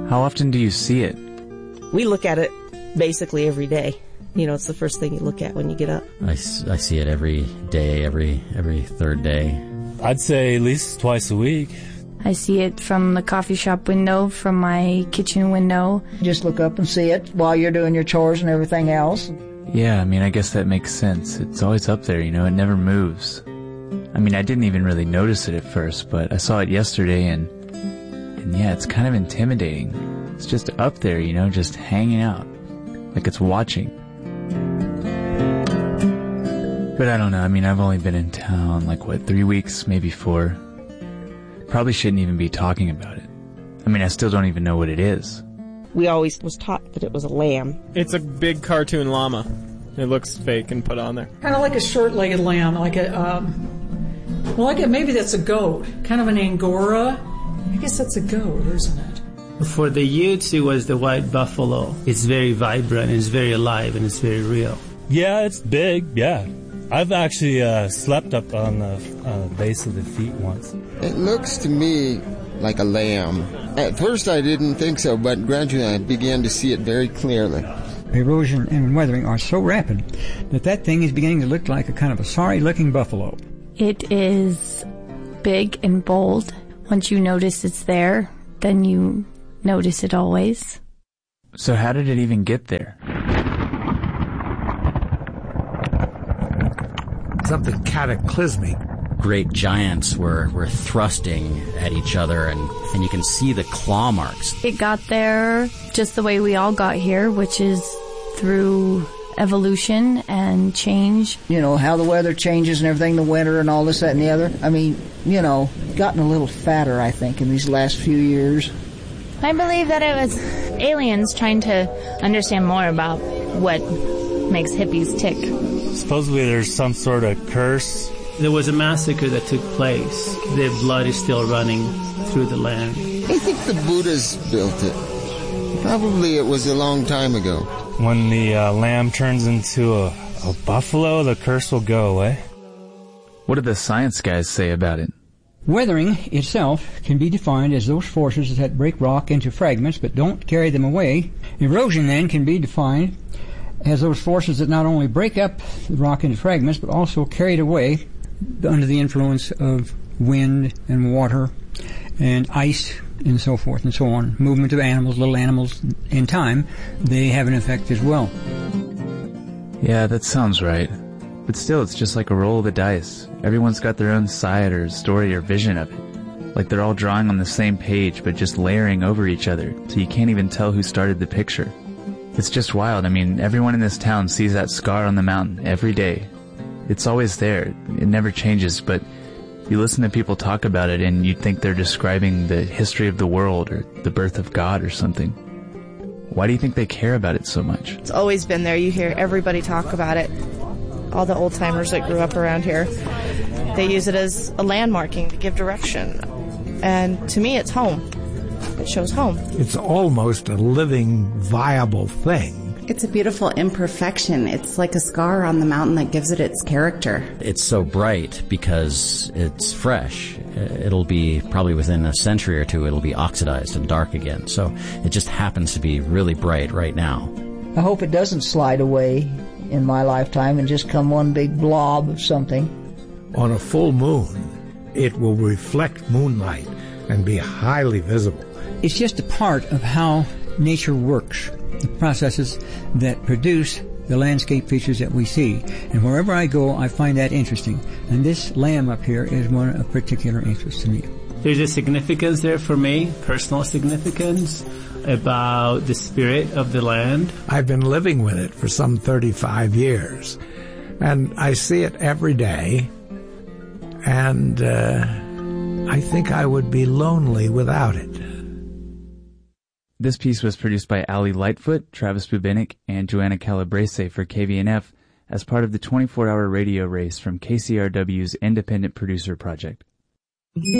How often do you see it? We look at it basically every day. You know, it's the first thing you look at when you get up. I see it every day, every third day. I'd say at least twice a week. I see it from the coffee shop window, from my kitchen window. Just look up and see it while you're doing your chores and everything else. Yeah, I mean, I guess that makes sense. It's always up there, you know, it never moves. I mean, I didn't even really notice it at first, but I saw it yesterday and yeah, it's kind of intimidating. It's just up there, you know, just hanging out, like it's watching. But I don't know, I mean, I've only been in town, 3 weeks, maybe 4. Probably shouldn't even be talking about it. I mean, I still don't even know what it is. We always was taught that it was a lamb. It's a big cartoon llama. It looks fake and put on there. Kind of like a short-legged lamb, maybe that's a goat. Kind of an Angora. I guess that's a goat, isn't it? For the Utes, it was the white buffalo. It's very vibrant, it's very alive, and it's very real. Yeah, it's big, yeah. I've actually slept up on the base of the feet once. It looks to me like a lamb. At first I didn't think so, but gradually I began to see it very clearly. Erosion and weathering are so rapid that thing is beginning to look like a kind of a sorry-looking buffalo. It is big and bold. Once you notice it's there, then you notice it always. So how did it even get there? Something cataclysmic. Great giants were thrusting at each other, and you can see the claw marks. It got there just the way we all got here, which is through evolution and change. You know, how the weather changes and everything, the winter and all this, that, and the other. I mean, you know, gotten a little fatter, I think, in these last few years. I believe that it was aliens trying to understand more about what makes hippies tick. Supposedly there's some sort of curse. There was a massacre that took place. The blood is still running through the land. I think the Buddhas built it. Probably it was a long time ago. When the lamb turns into a buffalo, the curse will go away. What do the science guys say about it? Weathering itself can be defined as those forces that break rock into fragments but don't carry them away. Erosion, then, can be defined as those forces that not only break up the rock into fragments but also carry it away under the influence of wind and water and ice and so forth and so on. Movement of animals, little animals, in time, they have an effect as well. Yeah, that sounds right. But still, it's just like a roll of the dice. Everyone's got their own side or story or vision of it. Like they're all drawing on the same page but just layering over each other, so you can't even tell who started the picture. It's just wild. I mean, everyone in this town sees that scar on the mountain every day. It's always there. It never changes, but you listen to people talk about it and you'd think they're describing the history of the world or the birth of God or something. Why do you think they care about it so much? It's always been there. You hear everybody talk about it. All the old-timers that grew up around here, they use it as a landmarking to give direction. And to me, it's home. It shows home. It's almost a living, viable thing. It's a beautiful imperfection. It's like a scar on the mountain that gives it its character. It's so bright because it's fresh. It'll be probably within a century or two, it'll be oxidized and dark again. So it just happens to be really bright right now. I hope it doesn't slide away in my lifetime and just come one big blob of something. On a full moon, it will reflect moonlight and be highly visible. It's just a part of how nature works, the processes that produce the landscape features that we see. And wherever I go, I find that interesting. And this lamb up here is one of particular interest to me. There's a significance there for me, personal significance, about the spirit of the land. I've been living with it for some 35 years, and I see it every day, and I think I would be lonely without it. This piece was produced by Ali Lightfoot, Travis Bubinik, and Joanna Calabrese for KVNF as part of the 24-hour radio race from KCRW's Independent Producer Project.